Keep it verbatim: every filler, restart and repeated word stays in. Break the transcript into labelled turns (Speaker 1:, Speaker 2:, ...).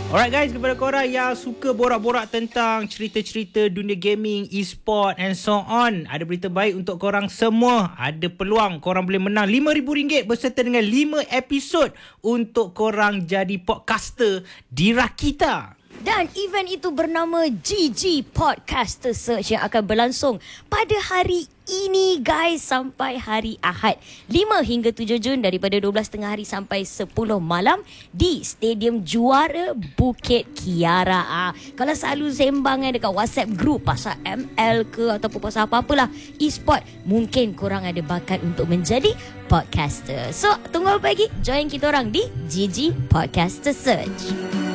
Speaker 1: Alright guys, kepada korang yang suka borak-borak tentang cerita-cerita dunia gaming, e-sport and so on, ada berita baik untuk korang semua. Ada peluang korang boleh menang lima ribu ringgit berserta dengan lima episod untuk korang jadi podcaster di Rakita.
Speaker 2: Dan event itu bernama G G Podcaster Search yang akan berlangsung pada hari ini guys sampai hari Ahad lima hingga tujuh Jun daripada dua belas tengah hari sampai sepuluh malam di Stadium Juara Bukit Kiara. Ah, kalau selalu sembang eh, dekat WhatsApp group pasal M L ke ataupun pasal apa-apalah e-sport, mungkin korang ada bakat untuk menjadi podcaster. So tunggu apa lagi? Join kita orang di G G Podcaster Search.